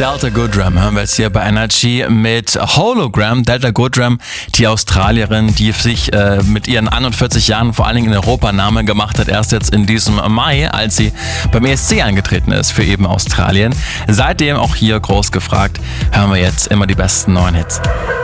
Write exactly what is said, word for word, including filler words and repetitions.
Delta Goodrem hören wir jetzt hier bei Energy mit Hologram. Delta Goodrem, die Australierin, die sich äh, mit ihren einundvierzig Jahren vor allen Dingen in Europa Namen gemacht hat, erst jetzt in diesem Mai, als sie beim E S C angetreten ist für eben Australien. Seitdem auch hier groß gefragt, hören wir jetzt immer die besten neuen Hits.